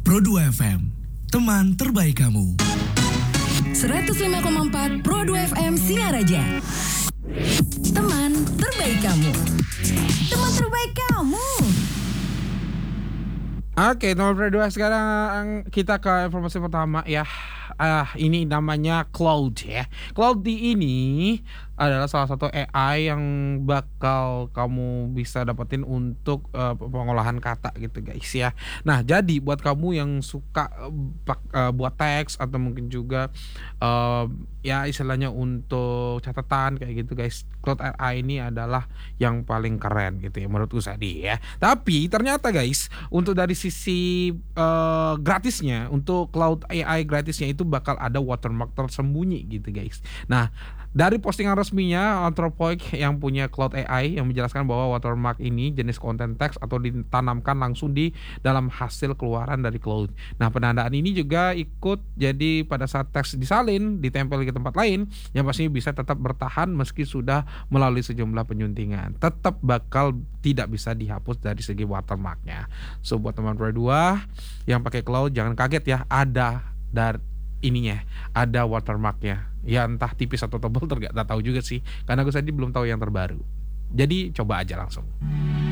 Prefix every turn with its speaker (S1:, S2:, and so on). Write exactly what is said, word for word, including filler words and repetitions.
S1: Pro dua F M, teman terbaik kamu.
S2: seratus lima koma empat Pro dua F M Singaraja. Teman terbaik kamu. Teman terbaik kamu.
S3: Oke, nomor Pro dua sekarang kita ke informasi pertama ya. Ah, ini namanya Claude ya. Claude ini adalah salah satu A I yang bakal kamu bisa dapetin untuk uh, pengolahan kata gitu guys ya. Nah, jadi buat kamu yang suka uh, uh, buat teks atau mungkin juga uh, ya istilahnya untuk catatan kayak gitu guys, Claude A I ini adalah yang paling keren gitu ya menurut Usadi ya. Tapi ternyata guys, untuk dari sisi uh, gratisnya, untuk Claude A I gratisnya itu bakal ada watermark tersembunyi gitu guys. Nah, dari postingan resminya Anthropic yang punya Claude A I yang menjelaskan bahwa watermark ini jenis konten teks atau ditanamkan langsung di dalam hasil keluaran dari Claude. Nah, penandaan ini juga ikut jadi pada saat teks disalin, ditempel ke tempat lain yang pastinya bisa tetap bertahan meski sudah melalui sejumlah penyuntingan. Tetap bakal tidak bisa dihapus dari segi watermarknya. So buat teman Pro dua yang pakai Claude jangan kaget ya, ada dari ininya, ada watermarknya. Ya entah tipis atau tebal, tergak tahu juga sih, karena gue tadi belum tahu yang terbaru. Jadi coba aja langsung.